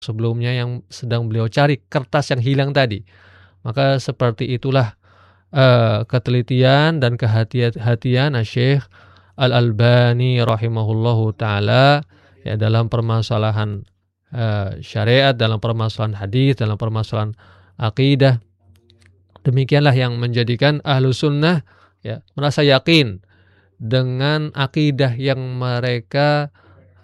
sebelumnya yang sedang beliau cari, kertas yang hilang tadi. Maka seperti itulah ketelitian dan kehati-hatian Syekh Al-Albani rahimahullahu taala ya dalam permasalahan syariat, dalam permasalahan hadis, dalam permasalahan akidah. Demikianlah yang menjadikan ahlu sunnah ya merasa yakin dengan akidah yang mereka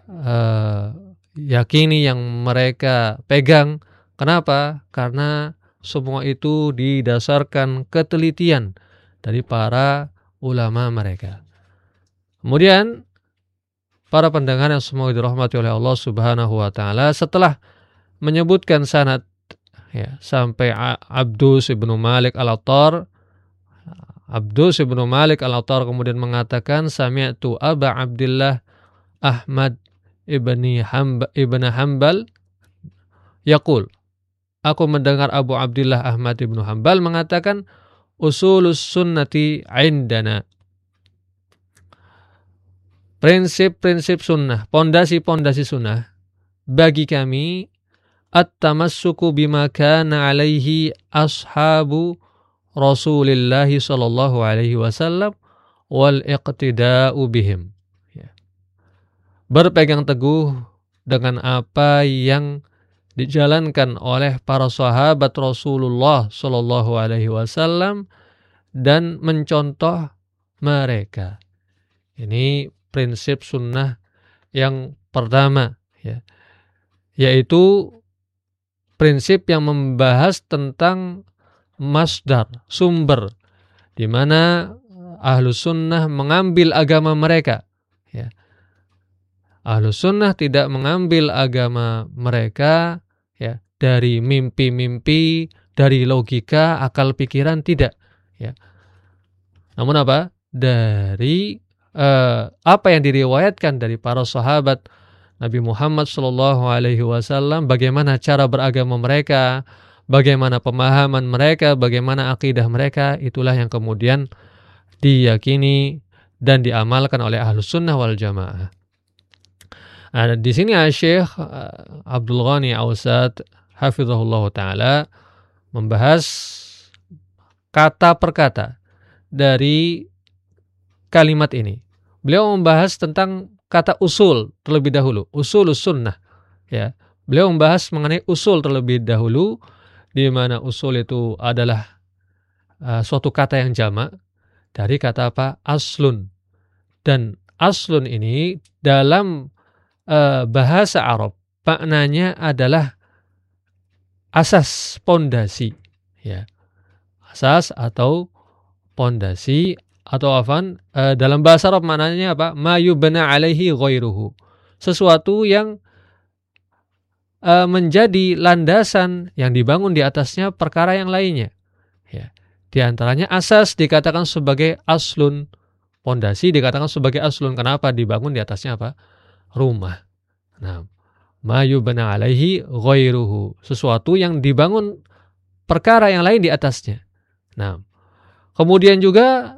yakini, yang mereka pegang. Kenapa? Karena semua itu didasarkan ketelitian dari para ulama mereka. Kemudian para pendengar yang semoga dirahmati oleh Allah Subhanahu wa taala, setelah menyebutkan sanad ya sampai Abdus ibnu Malik Al-Attar, Abdus ibnu Malik Al-Attar kemudian mengatakan sami'tu Aba Abdillah Ahmad ibn Hanbal yaqul, aku mendengar Abu Abdillah Ahmad ibn Hanbal mengatakan usulus sunnati indana, prinsip-prinsip sunnah, pondasi-pondasi sunnah bagi kami at-tamassuku bima kana alaihi ashabu Rasulillah sallallahu alaihi wasallam wal iqtida'u bihim. Berpegang teguh dengan apa yang dijalankan oleh para sahabat Rasulullah sallallahu alaihi wasallam dan mencontoh mereka. Ini prinsip sunnah yang pertama ya, yaitu prinsip yang membahas tentang masdar, sumber di mana ahlu sunnah mengambil agama mereka ya. Ahlu sunnah tidak mengambil agama mereka ya dari mimpi-mimpi, dari logika, akal pikiran, tidak ya. Namun apa? Dari apa yang diriwayatkan dari para sahabat Nabi Muhammad SAW, bagaimana cara beragama mereka, bagaimana pemahaman mereka, bagaimana akidah mereka, itulah yang kemudian diyakini dan diamalkan oleh Ahlus Sunnah wal Jamaah. Nah, di sini Syekh Abdul Ghani Ausad hafizahullah taala membahas kata per kata dari kalimat ini. Beliau membahas tentang kata usul terlebih dahulu, usulus sunnah ya. Beliau membahas mengenai usul terlebih dahulu, di mana usul itu adalah suatu kata yang jamak dari kata apa? Aslun. Dan aslun ini dalam bahasa Arab maknanya adalah asas, pondasi ya. Asas atau pondasi atau dalam bahasa Arab maknanya apa? Ma yubna alaihi ghairuhu. Sesuatu yang menjadi landasan yang dibangun di atasnya perkara yang lainnya ya. Di antaranya asas dikatakan sebagai aslun, pondasi dikatakan sebagai aslun. Kenapa? Dibangun di atasnya apa? Rumah. Nah, ma yubna alaihi ghairuhu, sesuatu yang dibangun perkara yang lain di atasnya. Nah, kemudian juga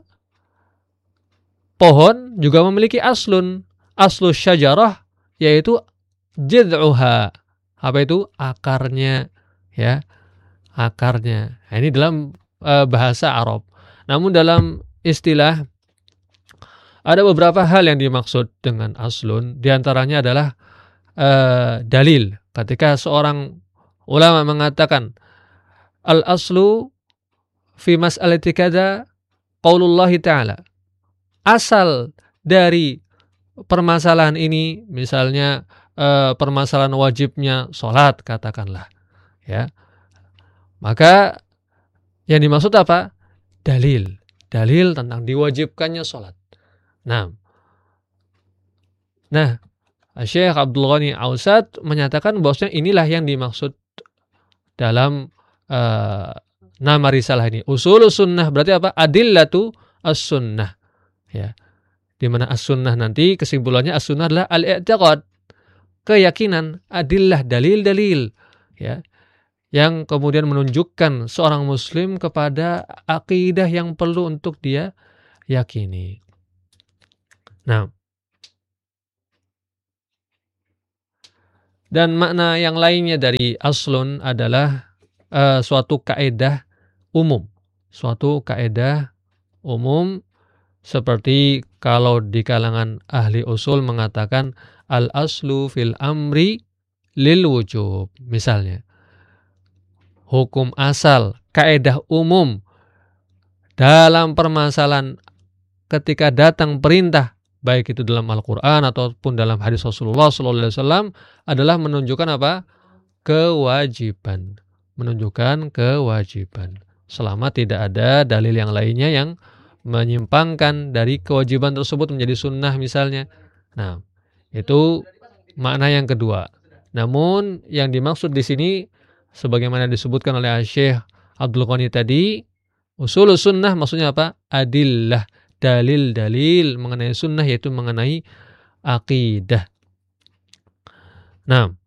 pohon juga memiliki aslun, aslus syajarah, yaitu jid'uha. Apa itu? Akarnya ya, akarnya. Nah, ini dalam bahasa Arab. Namun dalam istilah ada beberapa hal yang dimaksud dengan aslun. Di antaranya adalah dalil. Ketika seorang ulama mengatakan al-aslu fi mas'alati kadza qaulullah ta'ala. Asal dari permasalahan ini misalnya permasalahan wajibnya salat katakanlah ya. Maka yang dimaksud apa? Dalil. Dalil tentang diwajibkannya salat. Nah, Syekh Abdul Ghani Ausad menyatakan bahwasanya inilah yang dimaksud dalam nama risalah ini. Usulus sunnah berarti apa? Adillatu as-sunnah. Ya. Di mana as-sunnah nanti kesimpulannya as-sunnah adalah al-i'tiqad, keyakinan, adillah, dalil-dalil ya. Yang kemudian menunjukkan seorang muslim kepada akidah yang perlu untuk dia yakini. Nah, Dan makna yang lainnya dari aslun adalah suatu kaedah umum. Suatu kaedah umum seperti kalau di kalangan ahli usul mengatakan al-aslu fil amri lil wujub. Misalnya, hukum asal, kaedah umum dalam permasalahan ketika datang perintah, baik itu dalam Al-Quran ataupun dalam hadis Rasulullah SAW, adalah menunjukkan apa? Kewajiban. Menunjukkan kewajiban. Selama tidak ada dalil yang lainnya yang menyimpangkan dari kewajiban tersebut menjadi sunnah misalnya. Nah, itu makna yang kedua. Namun yang dimaksud di sini sebagaimana disebutkan oleh Syekh Abdul Ghani tadi, usul sunnah maksudnya apa? Adillah, dalil-dalil mengenai sunnah, yaitu mengenai akidah. Nah,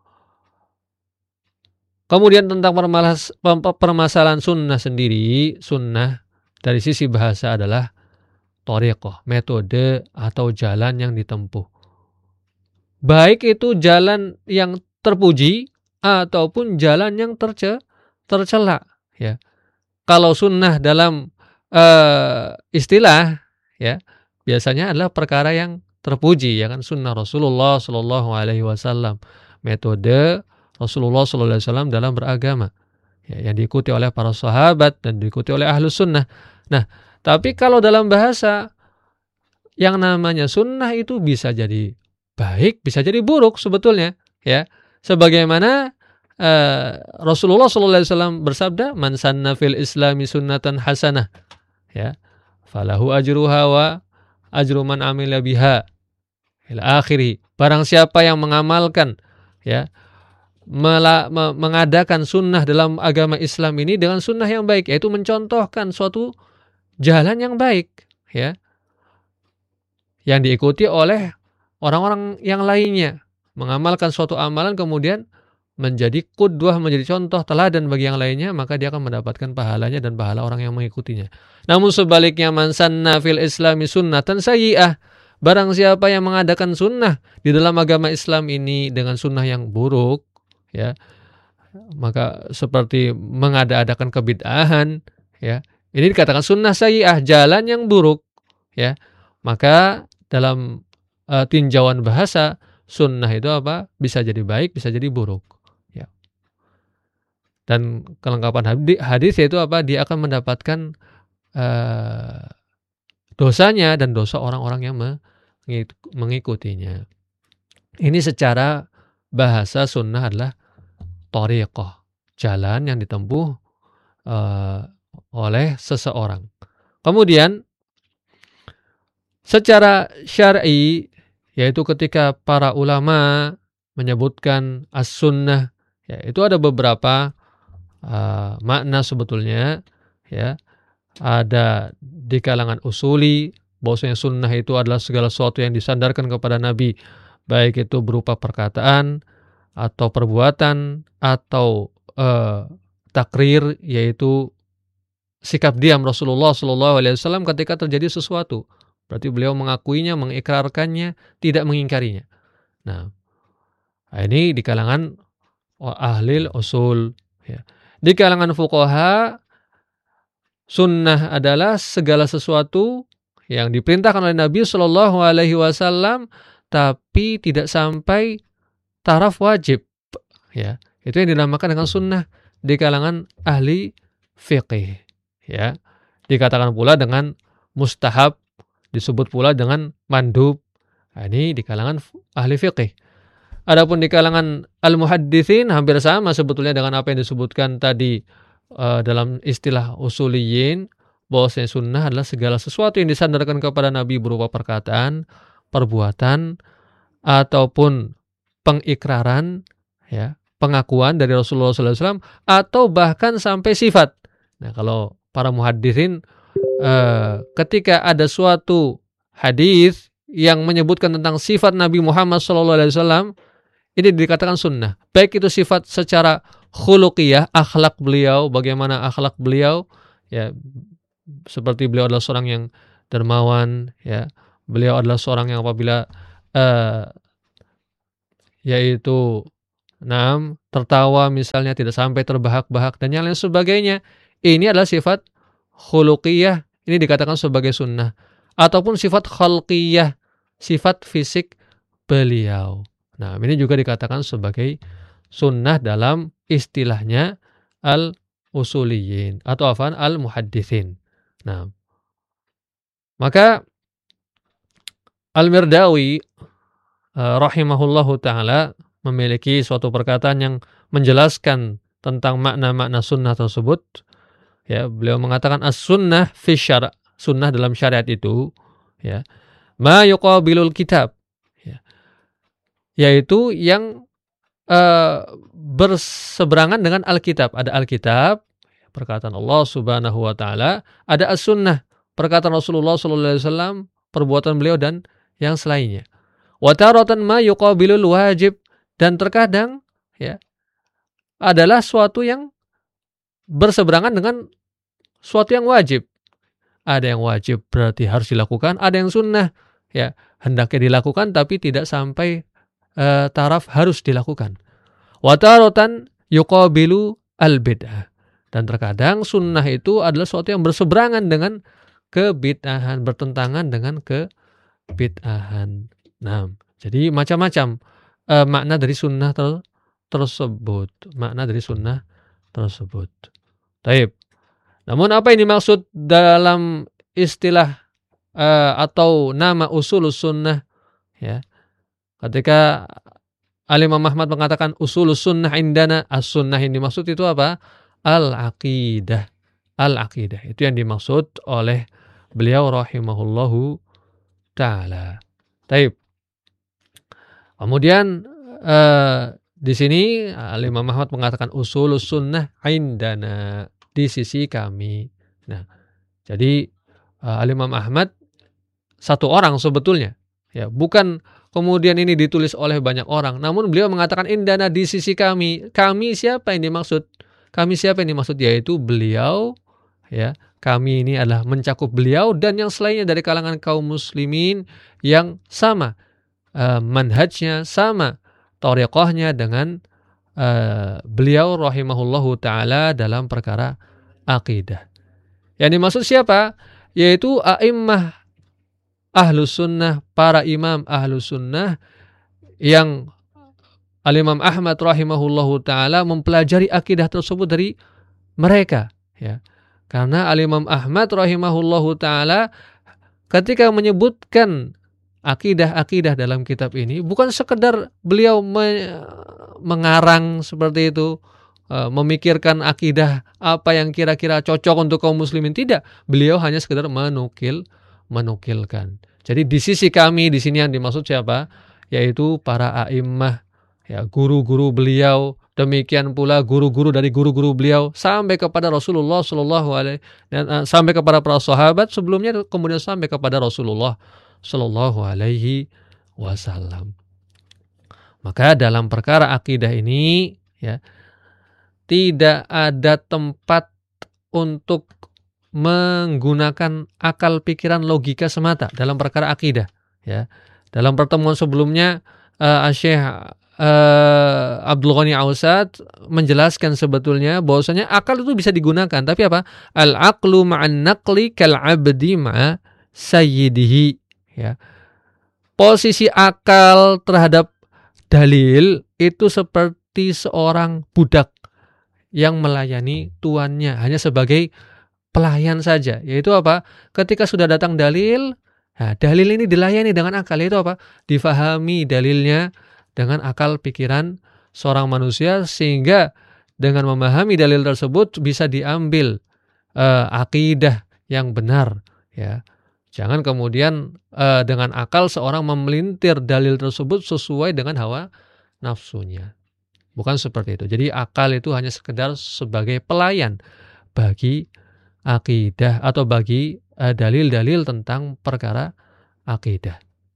kemudian tentang permasalahan sunnah sendiri, sunnah dari sisi bahasa adalah thariqah, metode atau jalan yang ditempuh. Baik itu jalan yang terpuji ataupun jalan yang tercela. Ya. Kalau sunnah dalam istilah, ya, biasanya adalah perkara yang terpuji, ya kan, sunnah Rasulullah Shallallahu Alaihi Wasallam, metode Rasulullah Shallallahu Alaihi Wasallam dalam beragama, ya, yang diikuti oleh para sahabat dan diikuti oleh ahlus sunnah. Nah, tapi kalau dalam bahasa, yang namanya sunnah itu bisa jadi baik, bisa jadi buruk sebetulnya, ya. Sebagaimana Rasulullah SAW bersabda, "Man sanna fil Islami sunnatan hasanah, ya, falahu ajruha wa ajru man amila biha ila akhiri." Barang siapa yang mengamalkan, ya, mengadakan sunnah dalam agama Islam ini dengan sunnah yang baik, yaitu mencontohkan suatu jalan yang baik, ya, yang diikuti oleh orang-orang yang lainnya, mengamalkan suatu amalan kemudian menjadi qudwah, menjadi contoh teladan bagi yang lainnya, maka dia akan mendapatkan pahalanya dan pahala orang yang mengikutinya. Namun sebaliknya, man sanna fil islami sunnatan sayyi'ah, barang siapa yang mengadakan sunnah di dalam agama Islam ini dengan sunnah yang buruk, ya, maka seperti mengada-adakan kebid'ahan, ya, ini dikatakan sunnah sayyi'ah, jalan yang buruk, ya. Maka dalam tinjauan bahasa, sunnah itu apa? Bisa jadi baik, bisa jadi buruk, ya. Dan kelengkapan hadis yaitu apa? Dia akan mendapatkan dosanya dan dosa orang-orang yang mengikutinya. Ini secara bahasa sunnah adalah thariqah, jalan yang ditempuh oleh seseorang. Kemudian secara syar'i, yaitu ketika para ulama menyebutkan as-sunnah, ya, itu ada beberapa makna sebetulnya, ya. Ada di kalangan usuli bahwasanya sunnah itu adalah segala sesuatu yang disandarkan kepada Nabi, baik itu berupa perkataan atau perbuatan atau takrir, yaitu sikap diam Rasulullah SAW ketika terjadi sesuatu. Berarti beliau mengakuinya, mengikrarkannya, tidak mengingkarinya. Nah, ini di kalangan ahli usul, ya. Di kalangan fuqaha, sunnah adalah segala sesuatu yang diperintahkan oleh Nabi Shallallahu Alaihi Wasallam, tapi tidak sampai taraf wajib, ya. Itu yang dinamakan dengan sunnah di kalangan ahli fiqih, ya. Dikatakan pula dengan mustahab, disebut pula dengan mandub. Nah, ini di kalangan ahli fiqih. Adapun di kalangan al-muhadditsin hampir sama sebetulnya dengan apa yang disebutkan tadi dalam istilah usuliyin, bahwasanya sunnah adalah segala sesuatu yang disandarkan kepada Nabi berupa perkataan, perbuatan, ataupun pengikraran, ya, pengakuan dari Rasulullah SAW, atau bahkan sampai sifat. Nah, kalau para muhadditsin, ketika ada suatu hadis yang menyebutkan tentang sifat Nabi Muhammad SAW, ini dikatakan sunnah. Baik itu sifat secara khuluqiyah, akhlak beliau, bagaimana akhlak beliau, ya, seperti beliau adalah seorang yang dermawan, ya, beliau adalah seorang yang apabila yaitu tertawa misalnya, tidak sampai terbahak-bahak dan yang lain sebagainya. Ini adalah sifat khuluqiyah, ini dikatakan sebagai sunnah. Ataupun sifat khalqiyah, sifat fisik beliau. Nah, ini juga dikatakan sebagai sunnah dalam istilahnya al-usuliyin atau al-muhaddithin. Nah, maka Al-Mirdawi rahimahullahu taala memiliki suatu perkataan yang menjelaskan tentang makna-makna sunnah tersebut. Ya, beliau mengatakan as-sunnah fi syara', sunnah dalam syariat itu ya, ma yuqabilul kitab, ya, yaitu yang berseberangan dengan Alkitab. Ada Alkitab, perkataan Allah Subhanahu wa taala, ada as-sunnah, perkataan Rasulullah sallallahu alaihi wasallam, perbuatan beliau dan yang selainnya. Wa taratan ma yuqabilul wajib, dan terkadang ya adalah suatu yang berseberangan dengan suatu yang wajib. Ada yang wajib berarti harus dilakukan, ada yang sunnah ya hendaknya dilakukan tapi tidak sampai taraf harus dilakukan. Wa taratan yuqabilu al-bid'ah, dan terkadang sunnah itu adalah suatu yang berseberangan dengan kebid'ahan, bertentangan dengan kebid'ahan. Nah, jadi macam-macam makna dari sunnah tersebut. Makna dari sunnah tersebut. Taib. Namun apa yang dimaksud dalam istilah atau nama usulus sunnah? Ya, ketika Al-Imam Ahmad mengatakan usulus sunnah indana, as-sunnah yang dimaksud itu apa? Al-aqidah. Al-aqidah. Itu yang dimaksud oleh beliau rahimahullahu ta'ala. Taib. Kemudian di sini Al-Imam Ahmad mengatakan usulus sunnah indana, di sisi kami. Nah, jadi Al-Imam Ahmad satu orang sebetulnya, ya, bukan kemudian ini ditulis oleh banyak orang, namun beliau mengatakan indana, di sisi kami. Kami siapa yang dimaksud? Kami siapa yang dimaksud? Yaitu beliau, ya. Kami ini adalah mencakup beliau dan yang selainnya dari kalangan kaum muslimin yang sama manhajnya, sama thariqahnya dengan beliau rahimahullahu ta'ala dalam perkara akidah. Yang dimaksud siapa? Yaitu a'immah ahlus sunnah, para imam ahlus sunnah yang Al-Imam Ahmad rahimahullahu ta'ala mempelajari akidah tersebut dari mereka. Ya. Karena Al-Imam Ahmad rahimahullahu ta'ala ketika menyebutkan akidah-akidah dalam kitab ini bukan sekedar beliau mengarang seperti itu, memikirkan akidah apa yang kira-kira cocok untuk kaum muslimin, tidak. Beliau hanya sekedar menukilkan. Jadi di sisi kami di sini yang dimaksud siapa? Yaitu para a'immah, ya, guru-guru beliau, demikian pula guru-guru dari guru-guru beliau sampai kepada Rasulullah sallallahu alaihi dan sampai kepada para sahabat sebelumnya, kemudian sampai kepada Rasulullah sallallahu alaihi wasallam. Maka dalam perkara akidah ini, ya, tidak ada tempat untuk menggunakan akal pikiran logika semata dalam perkara akidah. Ya, dalam pertemuan sebelumnya Syekh Abdul Ghani Ausad menjelaskan sebetulnya bahwasanya akal itu bisa digunakan, tapi apa? Al-aqlu ma'an naqli kal 'abdi ma'a sayyidihi. Ya. Posisi akal terhadap dalil itu seperti seorang budak yang melayani tuannya, hanya sebagai pelayan saja. Yaitu apa? Ketika sudah datang dalil, nah, dalil ini dilayani dengan akal. Yaitu apa? Difahami dalilnya dengan akal pikiran seorang manusia, sehingga dengan memahami dalil tersebut bisa diambil akidah yang benar. Ya. Jangan kemudian dengan akal seorang memelintir dalil tersebut sesuai dengan hawa nafsunya. Bukan seperti itu. Jadi akal itu hanya sekedar sebagai pelayan bagi akidah atau bagi dalil-dalil tentang perkara akidah.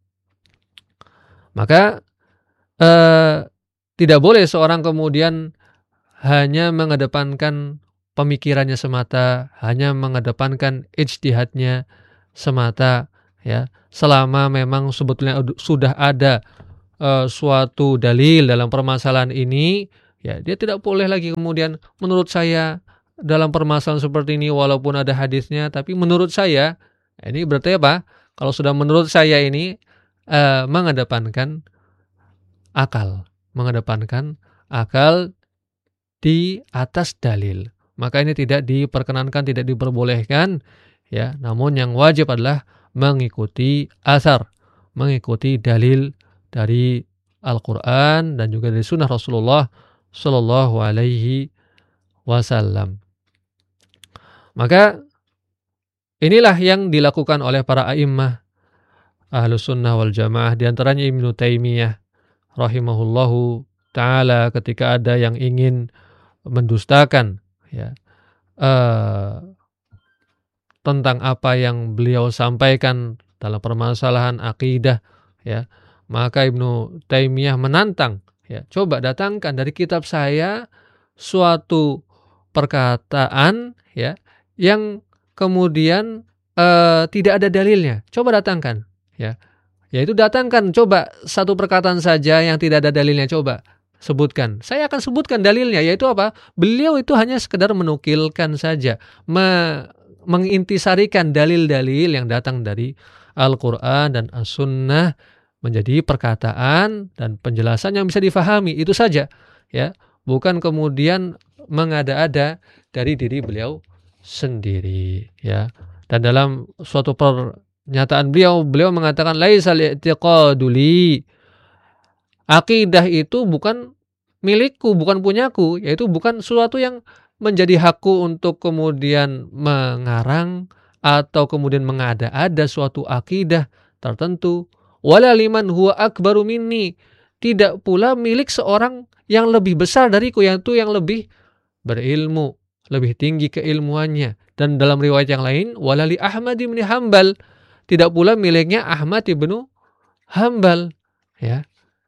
Maka tidak boleh seorang kemudian hanya mengedepankan pemikirannya semata, hanya mengedepankan ijtihadnya semata, ya, selama memang sebetulnya sudah ada suatu dalil dalam permasalahan ini, ya dia tidak boleh lagi kemudian menurut saya dalam permasalahan seperti ini walaupun ada hadisnya, tapi menurut saya, ini berarti apa? Kalau sudah menurut saya ini, mengedepankan mengedepankan akal di atas dalil. Maka ini tidak diperkenankan, tidak diperbolehkan, ya. Namun yang wajib adalah mengikuti asar, mengikuti dalil dari Al-Quran dan juga dari Sunnah Rasulullah Shallallahu Alaihi Wasallam. Maka inilah yang dilakukan oleh para a'immah Ahlus Sunnah wal Jamaah, diantaranya Ibnu Taimiyah rahimahullahu taala, ketika ada yang ingin mendustakan, ya, tentang apa yang beliau sampaikan dalam permasalahan akidah, ya, maka Ibnu Taimiyah menantang, ya, coba datangkan dari kitab saya suatu perkataan, ya, yang kemudian tidak ada dalilnya, coba datangkan, ya. Yaitu datangkan coba satu perkataan saja yang tidak ada dalilnya, coba sebutkan. Saya akan sebutkan dalilnya, yaitu apa? Beliau itu hanya sekedar menukilkan saja, mengintisarikan dalil-dalil yang datang dari Al-Quran dan As-Sunnah menjadi perkataan dan penjelasan yang bisa difahami, itu saja, ya. Bukan kemudian mengada-ada dari diri beliau sendiri, ya. Dan dalam suatu pernyataan beliau mengatakan laisal i'tiqadu li, akidah itu bukan milikku, bukan punyaku, yaitu bukan sesuatu yang menjadi hakku untuk kemudian mengarang atau kemudian mengada-ada suatu akidah tertentu. Wala liman huwa akbaru minni, tidak pula milik seorang yang lebih besar dariku, yaitu yang lebih berilmu, lebih tinggi keilmuannya. Dan dalam riwayat yang lain, wala li Ahmad bin Hambal, tidak pula miliknya Ahmad ibnu Hambal, ya.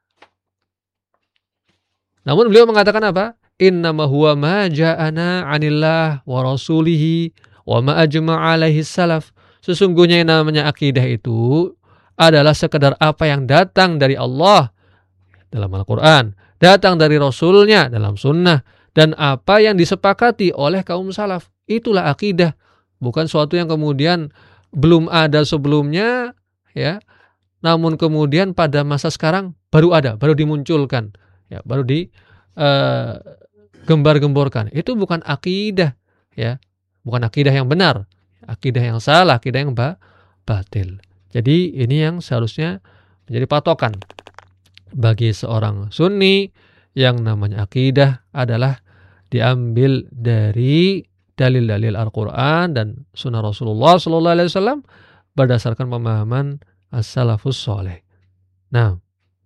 Namun beliau mengatakan apa? Innama huwa ma ja'ana 'anillah wa rasulihi wa ma ajma'a alaihi salaf. Sesungguhnya yang namanya akidah itu adalah sekedar apa yang datang dari Allah dalam Al-Quran, datang dari Rasulnya dalam sunnah, dan apa yang disepakati oleh kaum salaf. Itulah akidah. Bukan suatu yang kemudian belum ada sebelumnya, ya, namun kemudian pada masa sekarang baru ada, baru dimunculkan, ya, baru gembar-gemborkan. Itu bukan akidah, ya, bukan akidah yang benar, akidah yang salah, akidah yang batil. Jadi ini yang seharusnya menjadi patokan bagi seorang sunni, yang namanya akidah adalah diambil dari dalil-dalil Al-Quran dan Sunnah Rasulullah Sallallahu Alaihi Wasallam berdasarkan pemahaman as-salafus soleh. Nah,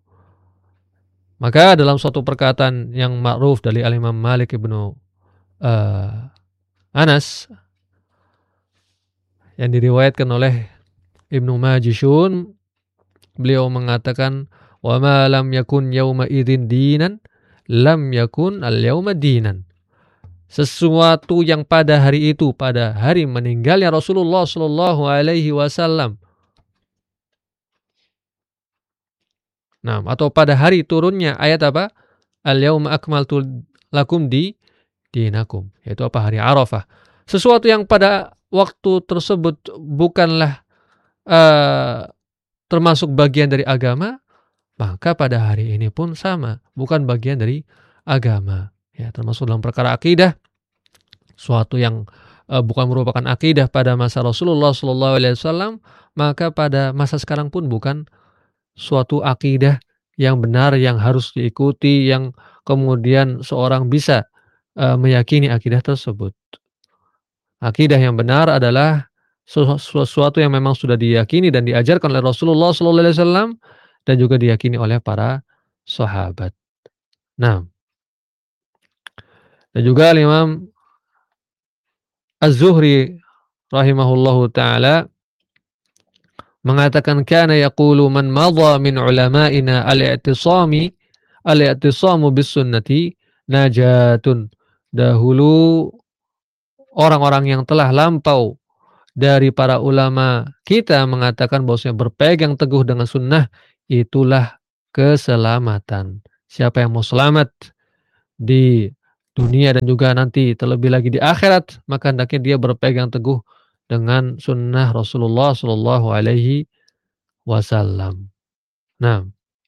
maka dalam suatu perkataan yang ma'ruf dari Al-Imam Malik ibnu Anas yang diriwayatkan oleh Ibnu Majishun, beliau mengatakan, wa ma lam yakun yauma idzin dinan lam yakun al-yauma dinan. Sesuatu yang pada hari itu, pada hari meninggalnya Rasulullah Sallallahu Alaihi Wasallam, nah, atau pada hari turunnya ayat apa? Al-yauma akmaltu lakum dinakum, yaitu apa? Hari Arafah. Sesuatu yang pada waktu tersebut bukanlah termasuk bagian dari agama, maka pada hari ini pun sama, bukan bagian dari agama. Ya, termasuk dalam perkara akidah, suatu yang bukan merupakan akidah pada masa Rasulullah Sallallahu Alaihi Wasallam, maka pada masa sekarang pun bukan suatu akidah yang benar, yang harus diikuti, yang kemudian seorang bisa meyakini akidah tersebut. Akidah yang benar adalah sesuatu yang memang sudah diyakini dan diajarkan oleh Rasulullah Sallallahu Alaihi Wasallam dan juga diyakini oleh para sahabat. Nah, dan juga Imam Az-Zuhri rahimahullahu taala mengatakan, kana yaqulu man madha min ulama'ina al-i'tisamu bis sunnati najatun. Dahulu orang-orang yang telah lampau dari para ulama kita mengatakan bahwasanya berpegang teguh dengan sunnah itulah keselamatan. Siapa yang mau selamat di dunia dan juga nanti terlebih lagi di akhirat, maka hendaknya dia berpegang teguh dengan sunnah Rasulullah Shallallahu Alaihi Wasallam. Nah,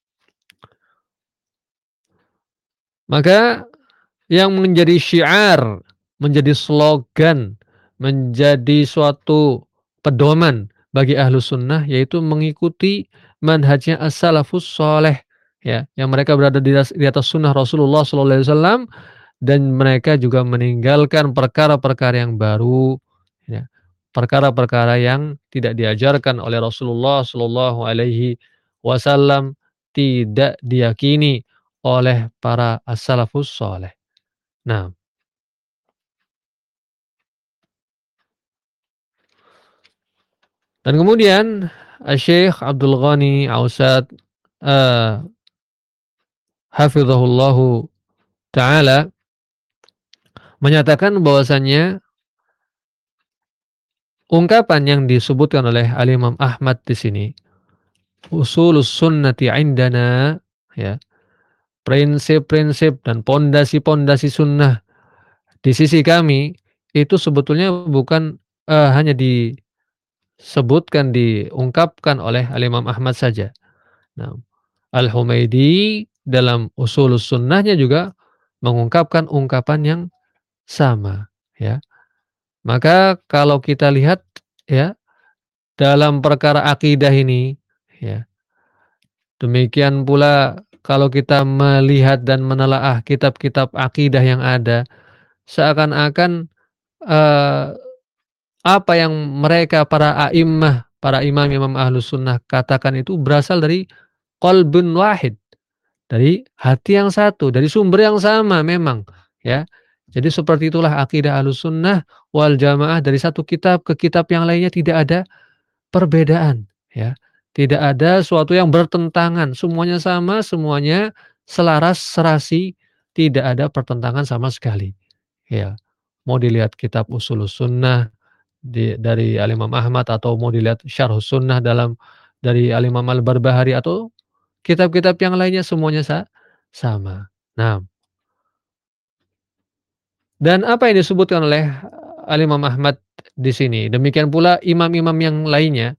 maka yang menjadi syiar, menjadi slogan, menjadi suatu pedoman bagi ahlu sunnah yaitu mengikuti manhajnya as-salafus soleh, ya, yang mereka berada di atas sunnah Rasulullah Sallallahu Alaihi Wasallam dan mereka juga meninggalkan perkara-perkara yang baru, ya, perkara-perkara yang tidak diajarkan oleh Rasulullah Sallallahu Alaihi Wasallam, tidak diyakini oleh para as-salafus soleh. Nah, dan kemudian Syekh Abdul Ghani Ausad eee, hafizahullahu taala menyatakan bahwasannya ungkapan yang disebutkan oleh Al-Imam Ahmad di sini, usulus sunnati indana, ya, prinsip-prinsip dan pondasi-pondasi sunnah di sisi kami itu sebetulnya bukan, hanya disebutkan, diungkapkan oleh Al-Imam Ahmad saja. Nah, Al-Humaidi dalam Ushulus Sunnahnya juga mengungkapkan ungkapan yang sama, ya. Maka kalau kita lihat, ya, dalam perkara akidah ini, ya, demikian pula kalau kita melihat dan menelaah kitab-kitab akidah yang ada, seakan-akan, eee, apa yang mereka para a'immah, para imam-imam Ahlus Sunnah katakan itu berasal dari qalbun wahid. Dari hati yang satu, dari sumber yang sama memang, ya. Jadi seperti itulah akidah Ahlussunnah wal Jamaah, dari satu kitab ke kitab yang lainnya tidak ada perbedaan, ya. Tidak ada suatu yang bertentangan, semuanya sama, semuanya selaras, serasi, tidak ada pertentangan sama sekali, ya. Mau dilihat kitab Ushulus Sunnah dari Al-Imam Ahmad atau mau dilihat Syarhus Sunnah dari Al-Imam Al-Barbahari atau kitab-kitab yang lainnya semuanya sama. Nah, dan apa yang disebutkan oleh Al-Imam Ahmad di sini, demikian pula imam-imam yang lainnya,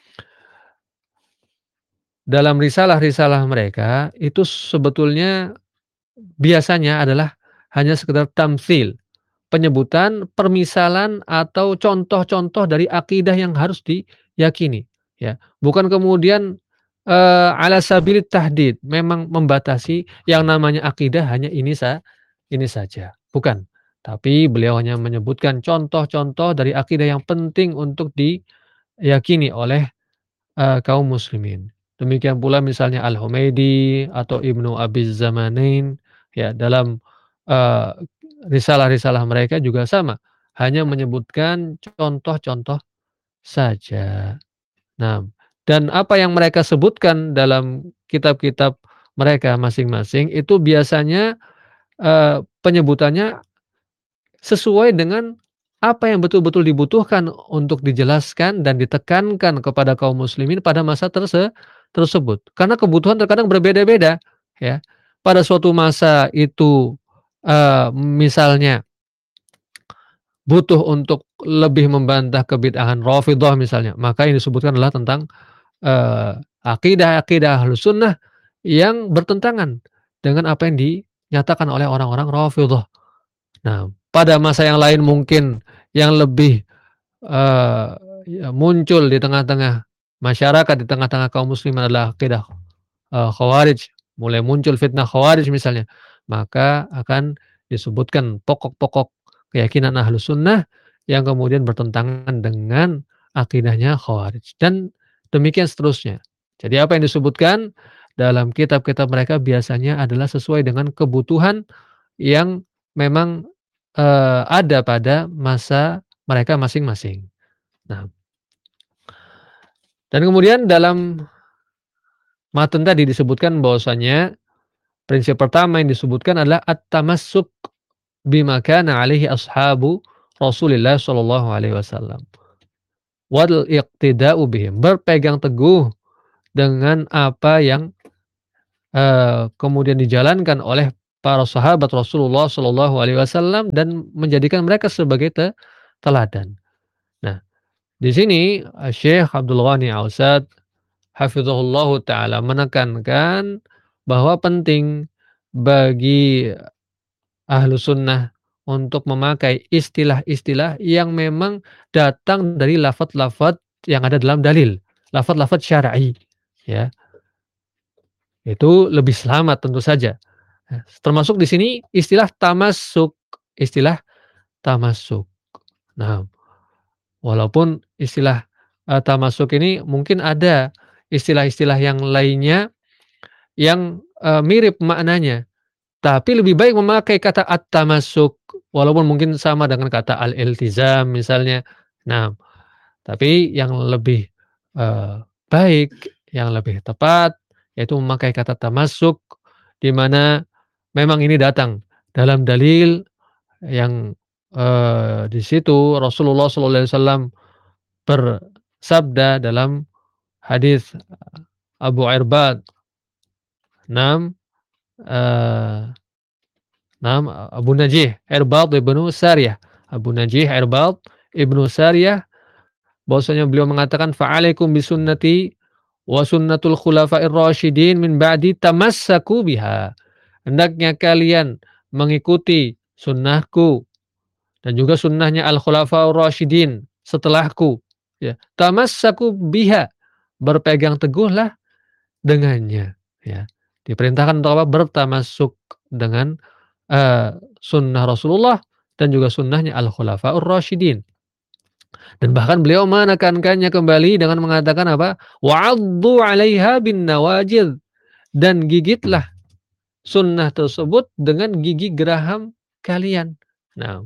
dalam risalah-risalah mereka itu sebetulnya biasanya adalah hanya sekedar tamtsil, penyebutan, permisalan atau contoh-contoh dari akidah yang harus diyakini, ya. Bukan kemudian, ala sabilit tahdid, memang membatasi yang namanya akidah hanya ini saja, bukan. Tapi beliau hanya menyebutkan contoh-contoh dari akidah yang penting untuk diyakini oleh, kaum muslimin. Demikian pula misalnya Al-Humaidi atau Ibnu Abiz Zamanain, ya, dalam, eee, risalah-risalah mereka juga sama, hanya menyebutkan contoh-contoh saja. Nah, dan apa yang mereka sebutkan dalam kitab-kitab mereka masing-masing itu biasanya, penyebutannya sesuai dengan apa yang betul-betul dibutuhkan untuk dijelaskan dan ditekankan kepada kaum muslimin pada masa tersebut. Karena kebutuhan terkadang berbeda-beda, ya. Pada suatu masa itu, misalnya butuh untuk lebih membantah kebid'ahan Rafidhah misalnya, maka yang disebutkan adalah tentang, akidah-akidah Ahlussunnah yang bertentangan dengan apa yang dinyatakan oleh orang-orang Rafidhah. Nah, pada masa yang lain mungkin yang lebih, eee, muncul di tengah-tengah masyarakat, di tengah-tengah kaum muslimin adalah akidah, Khawarij, mulai muncul fitnah Khawarij misalnya, maka akan disebutkan pokok-pokok keyakinan Ahlus Sunnah yang kemudian bertentangan dengan akidahnya Khawarij dan demikian seterusnya. Jadi apa yang disebutkan dalam kitab-kitab mereka biasanya adalah sesuai dengan kebutuhan yang memang, ada pada masa mereka masing-masing. Nah, dan kemudian dalam matn tadi disebutkan bahwasanya prinsip pertama yang disebutkan adalah at-tamassuk bima kana alaihi ashabu Rasulillah sallallahu alaihi wasallam wal iqtida'u bihim, berpegang teguh dengan apa yang kemudian dijalankan oleh para sahabat Rasulullah Shallallahu Alaihi Wasallam dan menjadikan mereka sebagai teladan. Nah, di sini Syekh Abdul Ghani Ausad hafizahullahu taala menekankan bahwa penting bagi ahlu sunnah untuk memakai istilah-istilah yang memang datang dari lafadz-lafadz yang ada dalam dalil, lafadz-lafadz syar'i, ya. Itu lebih selamat tentu saja. Termasuk di sini istilah tamasuk. Nah, walaupun istilah, tamasuk ini mungkin ada istilah-istilah yang lainnya yang, mirip maknanya, tapi lebih baik memakai kata at-tamasuk, walaupun mungkin sama dengan kata al-iltizam misalnya. Nah, tapi yang lebih, eee, baik, yang lebih tepat, yaitu memakai kata tamasuk, di mana memang ini datang dalam dalil yang, di situ Rasulullah SAW bersabda dalam hadis Abu Irbad, nam, eee, nam Abu Najih Irbad ibnu Sariyah, Abu Najih Irbad ibnu Sariyah, bahwasanya beliau mengatakan, "Fa'alaikum bisunnati wa sunnatul khulafa'ir rasyidin min ba'di tamassaku biha." Hendaknya kalian mengikuti sunnahku dan juga sunnahnya al-khulafaur rasyidin setelahku, ya. Tamassaku biha, berpegang teguhlah dengannya, ya. Diperintahkan untuk apa? Bertamasuk dengan, sunnah Rasulullah dan juga sunnahnya al-khulafaur rasyidin. Dan bahkan beliau menekankannya kembali dengan mengatakan apa? "Wa'addu 'alaiha bin nawajidh." Dan gigitlah sunnah tersebut dengan gigi geraham kalian. Nah,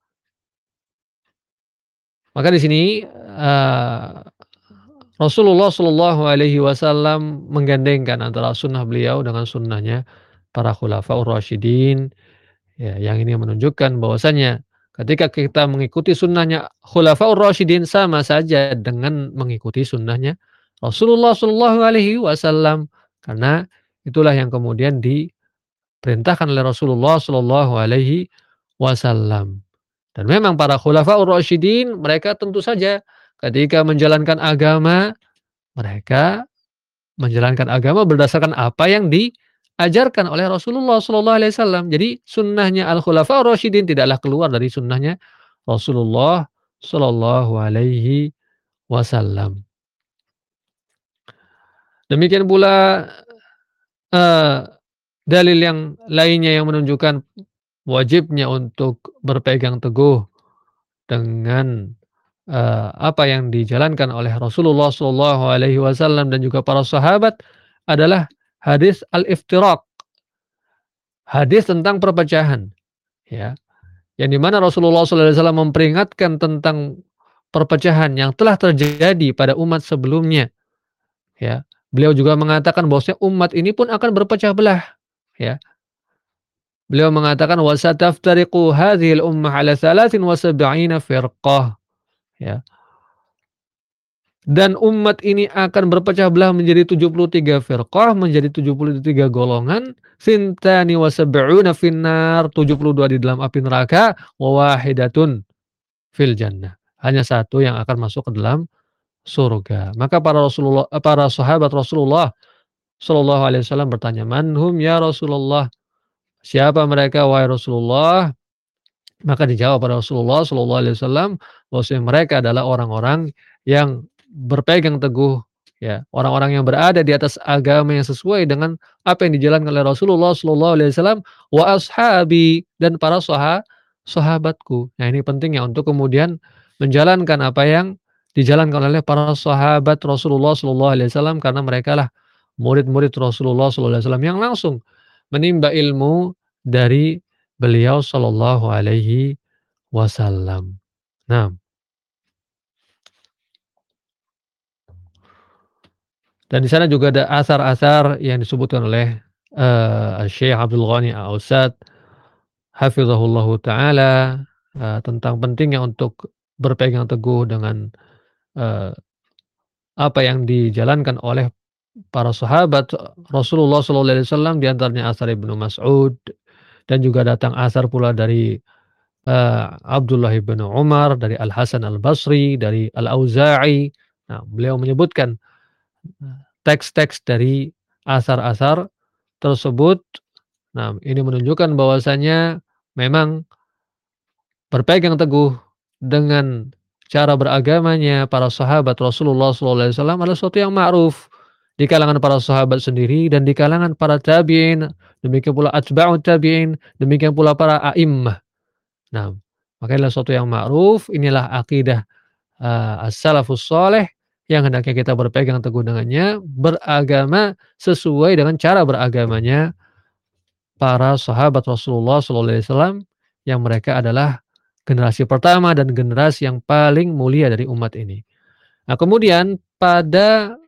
maka di sini, Rasulullah Shallallahu Alaihi Wasallam menggandengkan antara sunnah beliau dengan sunnahnya para khulafaur rasyidin, ya, yang ini menunjukkan bahwasanya ketika kita mengikuti sunnahnya khulafaur rasyidin sama saja dengan mengikuti sunnahnya Rasulullah Shallallahu Alaihi Wasallam, karena itulah yang kemudian diperintahkan oleh Rasulullah Shallallahu Alaihi Wasallam. Dan memang para khulafaur rasyidin mereka tentu saja ketika menjalankan agama, mereka menjalankan agama berdasarkan apa yang diajarkan oleh Rasulullah sallallahu alaihi wasallam. Jadi sunnahnya al-khulafaur rasyidin tidaklah keluar dari sunnahnya Rasulullah sallallahu alaihi wasallam. Demikian pula, eee, dalil yang lainnya yang menunjukkan wajibnya untuk berpegang teguh dengan, apa yang dijalankan oleh Rasulullah Shallallahu Alaihi Wasallam dan juga para sahabat adalah hadis al-iftiraq, hadis tentang perpecahan, ya, yang di mana Rasulullah Shallallahu Alaihi Wasallam memperingatkan tentang perpecahan yang telah terjadi pada umat sebelumnya, ya. Beliau juga mengatakan bahwasanya umat ini pun akan berpecah belah, ya. Beliau mengatakan wasataftariqu hadhil ummah ala 73 firqah, ya. Dan umat ini akan berpecah belah menjadi 73 firqah, menjadi 73 golongan, sintani wa sab'una finnar, 72 di dalam api neraka, wa wahidatun fil jannah. Hanya satu yang akan masuk ke dalam surga. Maka para sahabat Rasulullah sallallahu alaihi wasallam bertanya, "Man hum ya Rasulullah?" Siapa mereka wahai Rasulullah? Maka dijawab oleh Rasulullah sallallahu alaihi wasallam bahwasanya mereka adalah orang-orang yang berpegang teguh, ya, orang-orang yang berada di atas agama yang sesuai dengan apa yang dijalankan oleh Rasulullah sallallahu alaihi wasallam, wa ashabi, dan para sahabatku. Nah, ini pentingnya untuk kemudian menjalankan apa yang dijalankan oleh para sahabat Rasulullah sallallahu alaihi wasallam, karena merekalah murid-murid Rasulullah sallallahu alaihi wasallam yang langsung menimba ilmu dari beliau sallallahu alaihi wasallam. Nah, dan di sana juga ada asar-asar yang disebutkan oleh, Syekh Abdul Ghani Al-Ausad hafizahullahu taala, tentang pentingnya untuk berpegang teguh dengan, eee, apa yang dijalankan oleh para sahabat Rasulullah SAW, di antaranya asar Ibnu Mas'ud, dan juga datang asar pula dari Abdullah bin Umar, dari Al-Hasan Al-Basri, dari Al-Auza'i. Nah, beliau menyebutkan teks-teks dari asar-asar tersebut. Nah, ini menunjukkan bahwasanya memang berpegang teguh dengan cara beragamanya para sahabat Rasulullah SAW adalah sesuatu yang ma'ruf di kalangan para sahabat sendiri dan di kalangan para tabi'in, demikian pula atba'ut tabi'in, demikian pula para a'immah. Nah, makanya adalah sesuatu yang ma'ruf, inilah akidah as-salafus shaleh yang hendaknya kita berpegang teguh dengannya, beragama sesuai dengan cara beragamanya para sahabat Rasulullah SAW yang mereka adalah generasi pertama dan generasi yang paling mulia dari umat ini. Nah, kemudian pada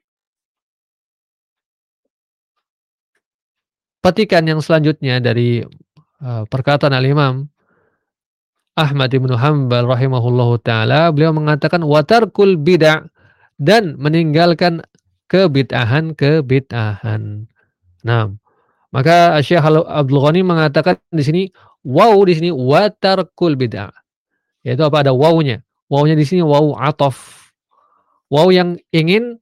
petikan yang selanjutnya dari perkataan Al-Imam Ahmad bin Hanbal rahimahullahu taala, beliau mengatakan watarkul bid'ah, dan meninggalkan kebid'ahan. Nah, maka Syekh Abdul Ghani mengatakan di sini di sini watarkul bid'ah. Yaitu apa, ada wawunya. Wawunya di sini wawu ataf. Wawu yang ingin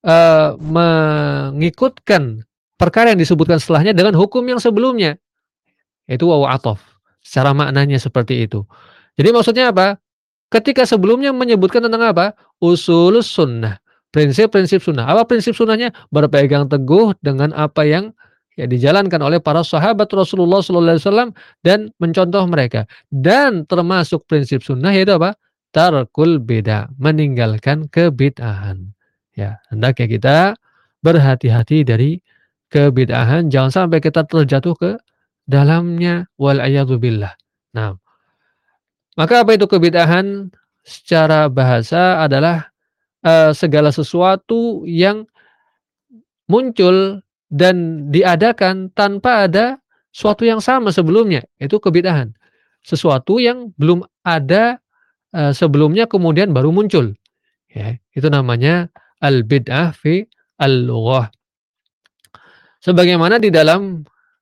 mengikutkan perkara yang disebutkan setelahnya dengan hukum yang sebelumnya. Itu wawu ataf. Secara maknanya seperti itu. Jadi maksudnya apa? Ketika sebelumnya menyebutkan tentang apa? Usulus sunnah. Prinsip-prinsip sunnah. Apa prinsip sunnahnya? Berpegang teguh dengan apa yang dijalankan oleh para sahabat Rasulullah SAW dan mencontoh mereka. Dan termasuk prinsip sunnah yaitu apa? Tarkul bid'ah, meninggalkan kebid'ahan. Ya, hendaknya kita berhati-hati dari kebid'ahan, jangan sampai kita terjatuh ke dalamnya, wal billah. Nah, maka apa itu kebid'ahan? Secara bahasa adalah segala sesuatu yang muncul dan diadakan tanpa ada suatu yang sama sebelumnya, itu kebid'ahan. Sesuatu yang belum ada sebelumnya kemudian baru muncul, ya, itu namanya al-bid'ah fi al-lughah. Sebagaimana di dalam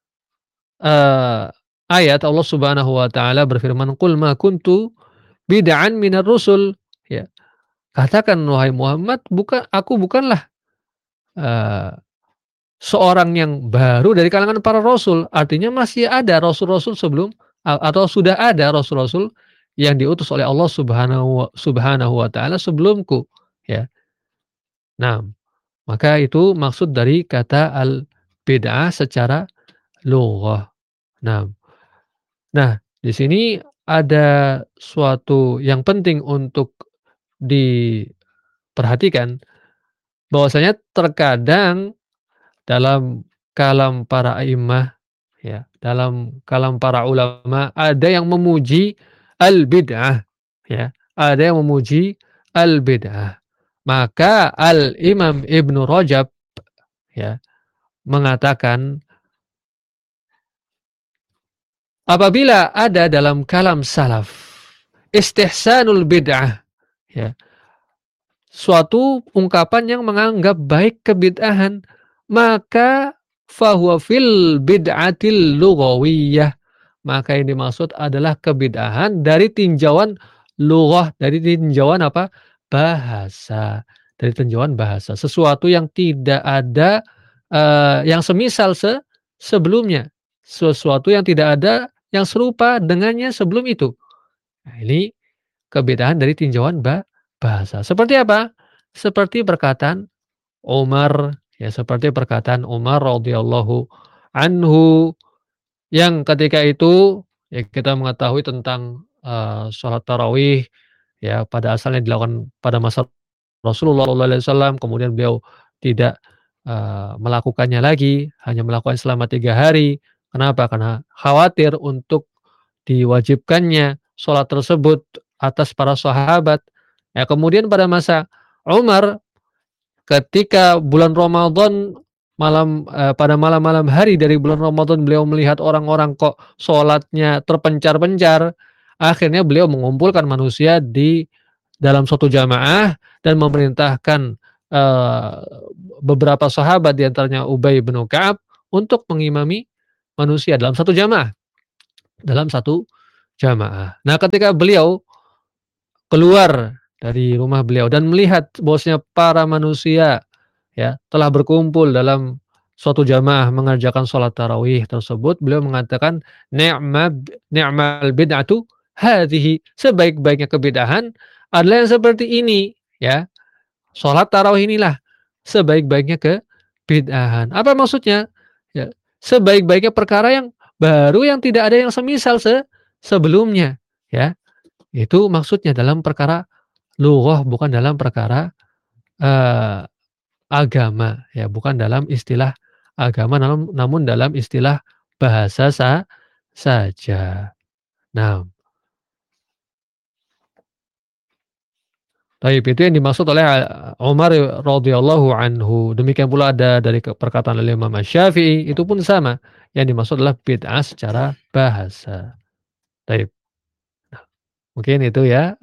ayat Allah Subhanahu wa taala berfirman, "Qul ma kuntu bid'an minar rusul." Ya, katakan wahai Muhammad, aku bukanlah seorang yang baru dari kalangan para rasul. Artinya masih ada rasul-rasul sebelum atau sudah ada rasul-rasul yang diutus oleh Allah Subhanahu wa taala sebelumku, ya. Nah, maka itu maksud dari kata al-bid'ah secara lughah. Nah, di sini ada suatu yang penting untuk diperhatikan, bahwasanya terkadang dalam kalam para a'immah, ya, dalam kalam para ulama ada yang memuji al-bid'ah, ya, ada yang memuji al-bid'ah. Maka Al-Imam Ibnu Rajab, ya, mengatakan apabila ada dalam kalam salaf istihsanul bid'ah, ya, suatu ungkapan yang menganggap baik kebid'ahan, maka fahuwa fil bid'atil lughawiyah, maka yang dimaksud adalah kebid'ahan dari tinjauan lughah, dari tinjauan apa? Bahasa. Dari tinjauan bahasa. Sesuatu yang tidak ada yang semisal sebelumnya. Sesuatu yang tidak ada yang serupa dengannya sebelum itu. Nah, ini kebedaan dari tinjauan bahasa. Seperti apa? Seperti perkataan Umar, ya, seperti perkataan Umar radhiyallahu anhu yang ketika itu, ya, kita mengetahui tentang sholat tarawih, ya, pada asalnya dilakukan pada masa Rasulullah SAW, kemudian beliau tidak melakukannya lagi, hanya melakukan selama 3 hari. Kenapa? Karena khawatir untuk diwajibkannya sholat tersebut atas para sahabat. Ya, kemudian pada masa Umar, ketika bulan Ramadan pada malam-malam hari dari bulan Ramadan, beliau melihat orang-orang kok sholatnya terpencar-pencar. Akhirnya beliau mengumpulkan manusia di dalam suatu jamaah dan memerintahkan beberapa sahabat di antaranya Ubay bin Ka'ab untuk mengimami manusia dalam satu jamaah. Nah, ketika beliau keluar dari rumah beliau dan melihat bahwasanya para manusia ya telah berkumpul dalam suatu jamaah mengerjakan sholat tarawih tersebut, beliau mengatakan ni'mal bid'atu hadhihi, sebaik-baiknya kebid'ahan adalah yang seperti ini ya. Sholat tarawih inilah sebaik-baiknya kebid'ahan. Apa maksudnya? Ya, sebaik-baiknya perkara yang baru yang tidak ada yang semisal sebelumnya ya. Itu maksudnya dalam perkara lughah, bukan dalam perkara eee, agama ya, bukan dalam istilah agama, namun dalam istilah bahasa saja. Nah, taib itu yang dimaksud oleh Umar radhiyallahu anhu. Demikian pula ada dari perkataan Imam Asy-Syafi'i, itu pun sama, yang dimaksud adalah bid'ah secara bahasa. Taib. Mungkin itu ya,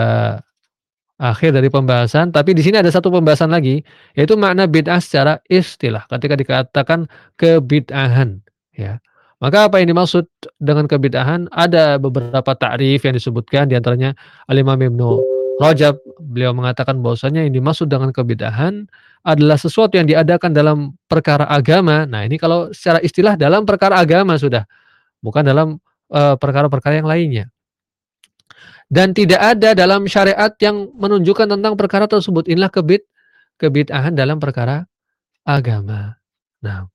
akhir dari pembahasan, tapi di sini ada satu pembahasan lagi, yaitu makna bid'ah secara istilah. Ketika dikatakan kebid'ahan, ya. Maka apa yang dimaksud dengan kebid'ahan? Ada beberapa ta'rif yang disebutkan, di antaranya Al-Imam Ibnu Rajab, beliau mengatakan bahwasanya yang dimaksud dengan kebid'ahan adalah sesuatu yang diadakan dalam perkara agama. Nah, ini kalau secara istilah dalam perkara agama sudah, bukan dalam perkara-perkara yang lainnya. Dan tidak ada dalam syariat yang menunjukkan tentang perkara tersebut. Inilah kebid'ahan dalam perkara agama. Nah,